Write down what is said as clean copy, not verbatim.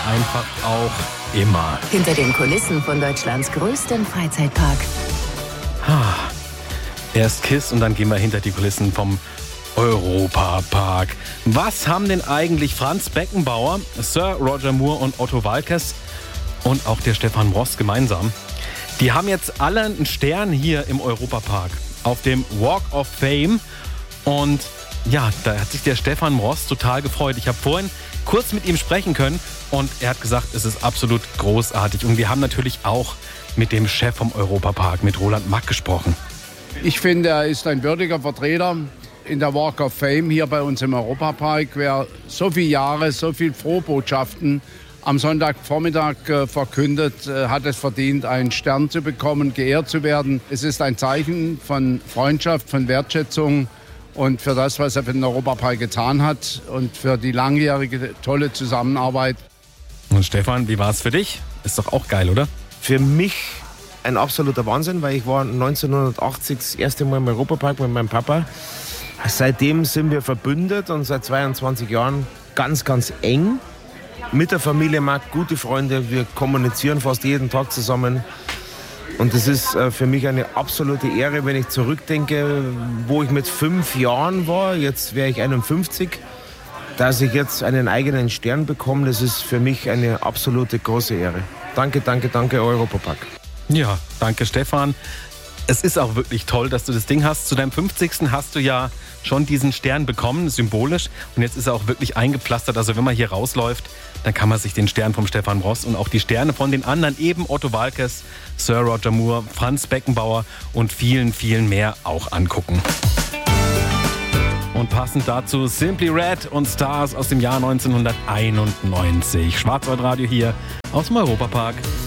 einfach auch immer. Hinter den Kulissen von Deutschlands größtem Freizeitpark. Erst KISS und dann gehen wir hinter die Kulissen vom Europapark. Was haben denn eigentlich Franz Beckenbauer, Sir Roger Moore und Otto Waalkes und auch der Stefan Ross gemeinsam? Die haben jetzt alle einen Stern hier im Europapark auf dem Walk of Fame. Und ja, da hat sich der Stefan Ross total gefreut. Ich habe vorhin kurz mit ihm sprechen können und er hat gesagt, es ist absolut großartig. Und wir haben natürlich auch mit dem Chef vom Europapark, mit Roland Mack, gesprochen. Ich finde, er ist ein würdiger Vertreter in der Walk of Fame hier bei uns im Europapark. Wer so viele Jahre, so viele Frohbotschaften am Sonntagvormittag verkündet, hat es verdient, einen Stern zu bekommen, geehrt zu werden. Es ist ein Zeichen von Freundschaft, von Wertschätzung und für das, was er für den Europapark getan hat und für die langjährige tolle Zusammenarbeit. Und Stefan, wie war es für dich? Ist doch auch geil, oder? Für mich ein absoluter Wahnsinn, weil ich war 1980 das erste Mal im Europapark mit meinem Papa. Seitdem sind wir verbündet und seit 22 Jahren ganz, ganz eng. Mit der Familie Mack, gute Freunde, wir kommunizieren fast jeden Tag zusammen. Und das ist für mich eine absolute Ehre, wenn ich zurückdenke, wo ich mit 5 Jahren war, jetzt wäre ich 51, dass ich jetzt einen eigenen Stern bekomme, das ist für mich eine absolute große Ehre. Danke, danke, danke, Europapark. Ja, danke Stefan. Es ist auch wirklich toll, dass du das Ding hast. Zu deinem 50. hast du ja schon diesen Stern bekommen, symbolisch. Und jetzt ist er auch wirklich eingepflastert. Also wenn man hier rausläuft, dann kann man sich den Stern vom Stefan Ross und auch die Sterne von den anderen, eben Otto Waalkes, Sir Roger Moore, Franz Beckenbauer und vielen, vielen mehr auch angucken. Und passend dazu Simply Red und Stars aus dem Jahr 1991. Schwarzwaldradio hier aus dem Europapark.